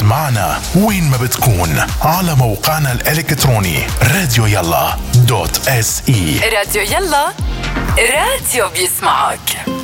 اسمعنا وين ما بتكون على موقعنا الإلكتروني radioyalla.se. راديو يلا، راديو بيسمعك.